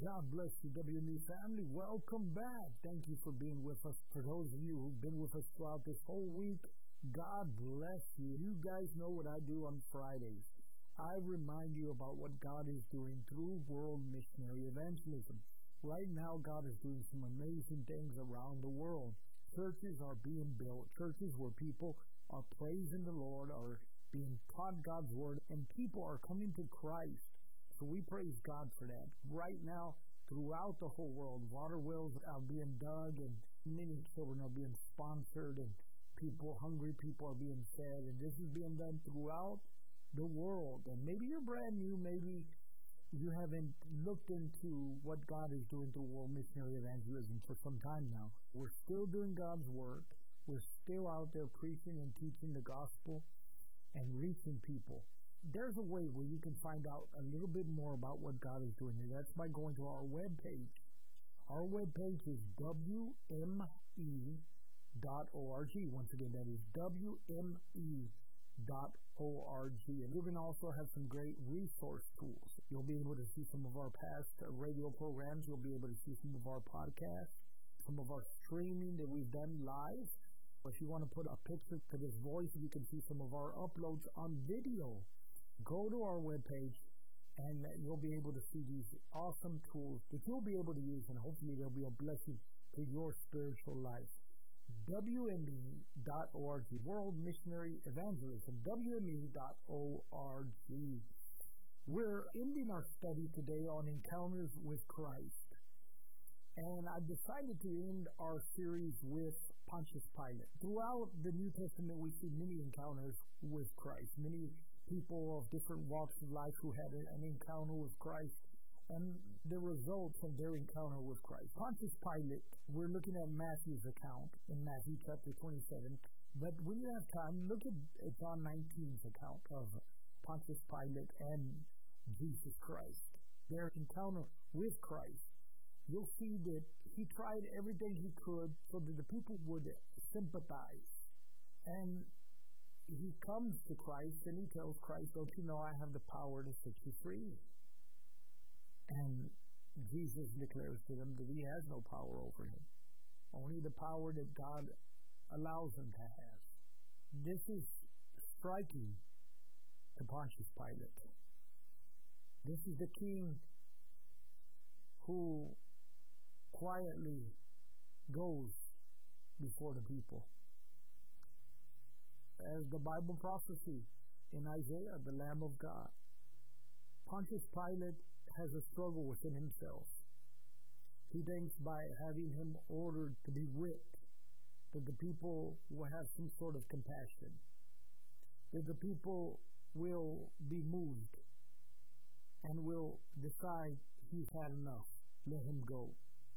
God bless you, WME family. Welcome back. Thank you for being with us. For those of you who've been with us throughout this whole week, God bless you. You guys know what I do on Fridays. I remind you about what God is doing through world missionary evangelism. Right now, God is doing some amazing things around the world. Churches are being built. Churches where people are praising the Lord, are being taught God's word, and people are coming to Christ. So we praise God for that. Right now, throughout the whole world, water wells are being dug, and many children are being sponsored, and hungry people are being fed, and this is being done throughout the world. And maybe you're brand new, maybe you haven't looked into what God is doing through world missionary evangelism for some time now. We're still doing God's work. We're still out there preaching and teaching the gospel and reaching people. There's a way where you can find out a little bit more about what God is doing, and that's by going to our webpage. Our webpage is WME.org. Once again, that is WME.org. And you can also have some great resource tools. You'll be able to see some of our past radio programs. You'll be able to see some of our podcasts, some of our streaming that we've done live. If you want to put a picture to this voice, you can see some of our uploads on video. Go to our webpage, and you'll be able to see these awesome tools that you'll be able to use, and hopefully they'll be a blessing to your spiritual life. WME.org, World Missionary Evangelism, WME.org. We're ending our study today on encounters with Christ. And I decided to end our series with Pontius Pilate. Throughout the New Testament, we see many encounters with Christ, many people of different walks of life who had an encounter with Christ and the results of their encounter with Christ. Pontius Pilate, we're looking at Matthew's account in Matthew chapter 27, but when you have time, look at John 19's account of Pontius Pilate and Jesus Christ, their encounter with Christ. You'll see that he tried everything he could so that the people would sympathize. And he comes to Christ and he tells Christ, "Don't you know I have the power to set you free?" And Jesus declares to them that he has no power over him, only the power that God allows him to have. This is striking to Pontius Pilate. This is the king who quietly goes before the people. As the Bible prophecy in Isaiah, the Lamb of God. Pontius Pilate has a struggle within himself. He thinks by having him ordered to be whipped, that the people will have some sort of compassion, that the people will be moved and will decide he's had enough, let him go.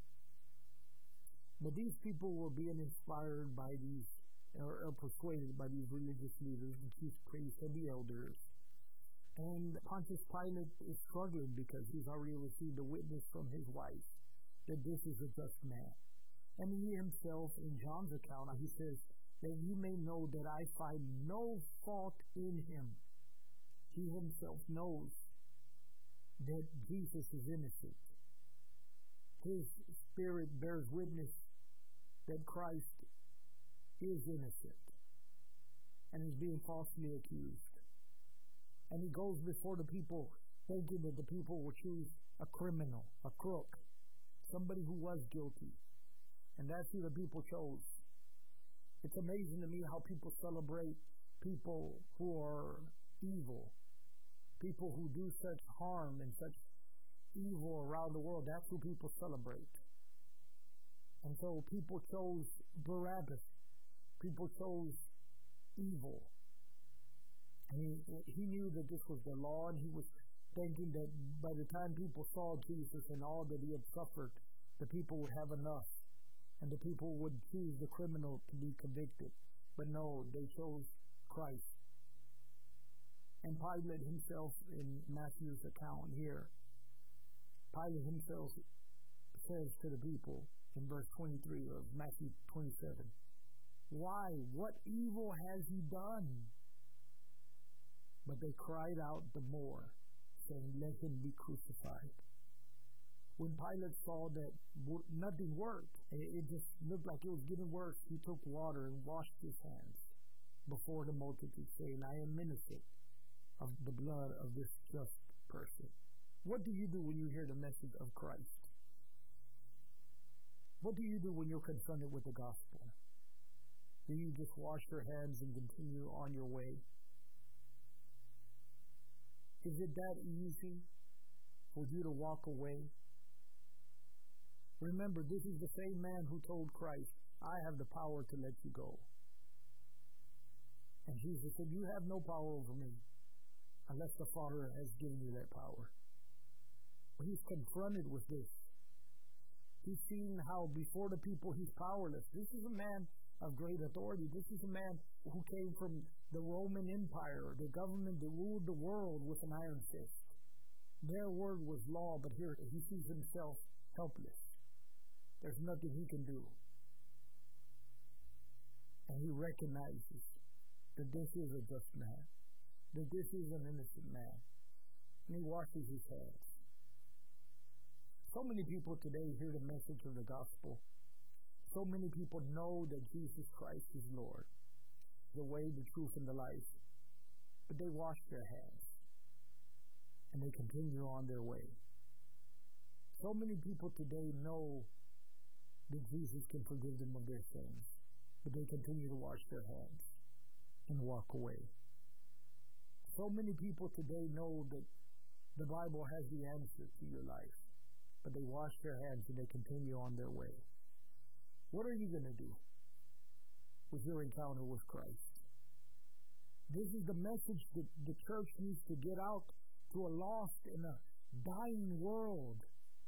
But these people were being inspired by these, or persuaded by these religious leaders, the chief priests and the elders. And Pontius Pilate is struggling because he's already received a witness from his wife that this is a just man. And he himself, in John's account, he says, "That you may know that I find no fault in him." He himself knows that Jesus is innocent. His spirit bears witness that Christ is innocent and is being falsely accused. And he goes before the people thinking that the people will choose a criminal, a crook, somebody who was guilty. And that's who the people chose. It's amazing to me how people celebrate people who are evil, people who do such harm and such evil around the world. That's who people celebrate. And so people chose Barabbas. People chose evil. And he knew that this was the law, and he was thinking that by the time people saw Jesus and all that he had suffered, the people would have enough, and the people would choose the criminal to be convicted. But no, they chose Christ. And Pilate himself, in Matthew's account here, Pilate himself says to the people in verse 23 of Matthew 27, "Why? What evil has he done?" But they cried out the more, saying, "Let him be crucified." When Pilate saw that nothing worked, it just looked like it was getting worse, he took water and washed his hands before the multitude, saying, I am innocent of the blood of this just person. What do you do when you hear the message of Christ? What do you do when you're confronted with the gospel? Do you just wash your hands and continue on your way? Is it that easy for you to walk away? Remember, this is the same man who told Christ, I have the power to let you go. And Jesus said, you have no power over me unless the Father has given you that power. But he's confronted with this. He's seen how before the people he's powerless. This is a man of great authority. This is a man who came from the Roman Empire, the government that ruled the world with an iron fist. Their word was law, but here he sees himself helpless. There's nothing he can do. And he recognizes that this is a just man, that this is an innocent man. And he washes his hands. So many people today hear the message of the gospel. So many people know that Jesus Christ is Lord, the way, the truth, and the life. But they wash their hands. And they continue on their way. So many people today know that Jesus can forgive them of their sins, but they continue to wash their hands and walk away. So many people today know that the Bible has the answer to your life, but they wash their hands and they continue on their way. What are you going to do with your encounter with Christ? This is the message that the church needs to get out to a lost and a dying world.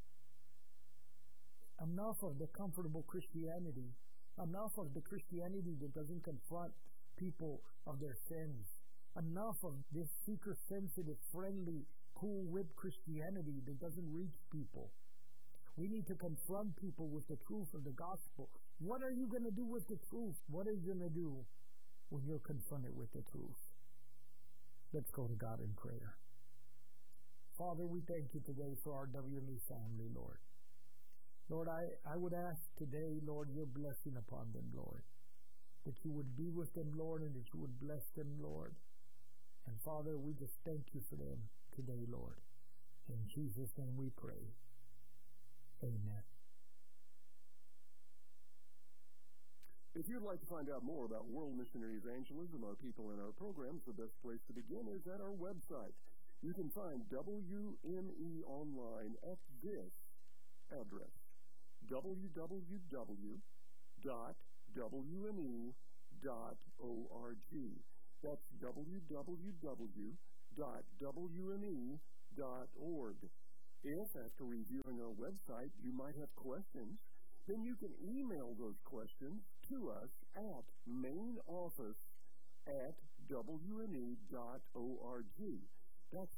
Enough of the comfortable Christianity. Enough of the Christianity that doesn't confront people of their sins. Enough of this seeker-sensitive, friendly, cool whip Christianity that doesn't reach people. We need to confront people with the truth of the gospel. What are you going to do with the truth? What are you going to do when you're confronted with the truth? Let's go to God in prayer. Father, we thank you today for our WME family, Lord. Lord, I would ask today, Lord, your blessing upon them, Lord. That you would be with them, Lord, and that you would bless them, Lord. And Father, we just thank you for them today, Lord. In Jesus' name we pray. Amen. If you'd like to find out more about World Missionary Evangelism, our people, and our programs, the best place to begin is at our website. You can find WME online at this address, www.wme.org. That's www.wme.org. If, after reviewing our website, you might have questions, then you can email those questions to us at mainoffice@wme.org. That's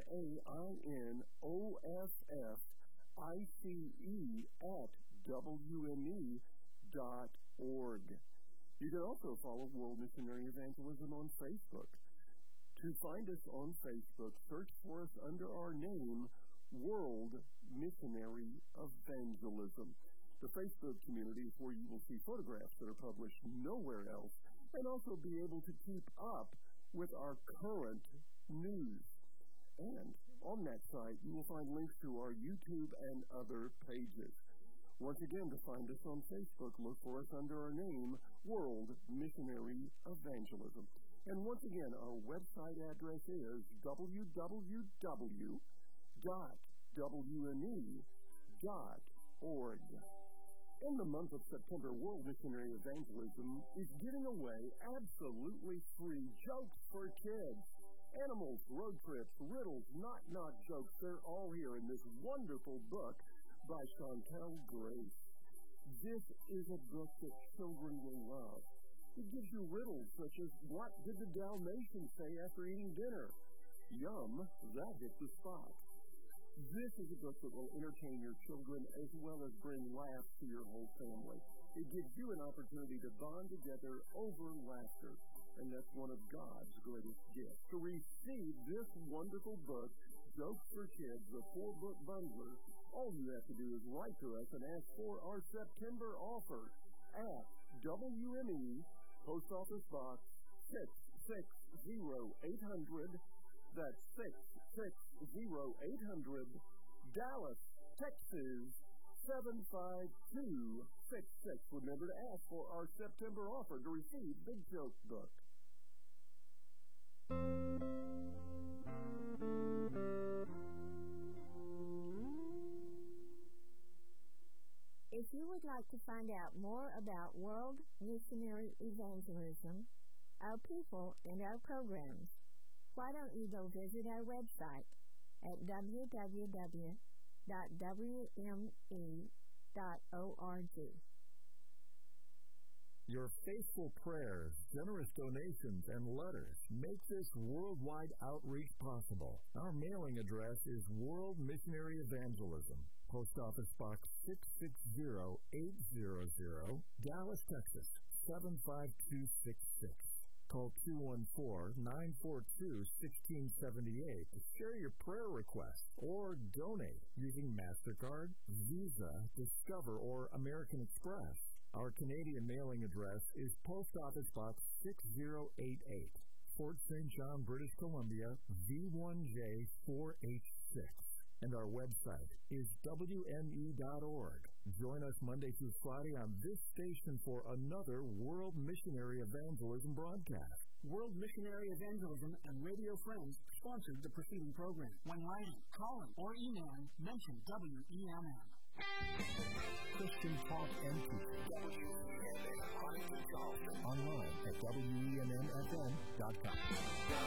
MAINOFFICE@WME.org. You can also follow World Missionary Evangelism on Facebook. To find us on Facebook, search for us under our name, World Missionary Evangelism. The Facebook community is where you will see photographs that are published nowhere else, and also be able to keep up with our current news. And on that site, you will find links to our YouTube and other pages. Once again, to find us on Facebook, look for us under our name, World Missionary Evangelism. And once again, our website address is www.wme.org. In the month of September, World Missionary Evangelism is giving away absolutely free jokes for kids. Animals, road trips, riddles, knock-knock jokes, they're all here in this wonderful book by Chantel Grace. This is a book that children will love. It gives you riddles such as, what did the Dalmatian say after eating dinner? Yum, that hit the spot. This is a book that will entertain your children as well as bring laughs to your whole family. It gives you an opportunity to bond together over laughter, and that's one of God's greatest gifts. To receive this wonderful book, Jokes for Kids, the 4-book bundler, All you have to do is write to us and ask for our September offer at WME, Post Office Box 660-800. That's 660-800, Dallas, Texas 75266. Remember to ask for our September offer to receive Big Joke's book. If you would like to find out more about World Missionary Evangelism, our people, and our programs, why don't you go visit our website at www.wme.org. Your faithful prayers, generous donations, and letters make this worldwide outreach possible. Our mailing address is World Missionary Evangelism, Post Office Box 660-800, Dallas, Texas 75266. Call 214-942-1678 to share your prayer request or donate using MasterCard, Visa, Discover, or American Express. Our Canadian mailing address is Post Office Box 6088, Fort St. John, British Columbia, V1J4H6. And our website is WME.org. Join us Monday through Friday on this station for another World Missionary Evangelism broadcast. World Missionary Evangelism and Radio Friends sponsored the preceding program. When writing, calling, or emailing, mention WEMM. Christian talk and teaching. Online at WEMMFM.com.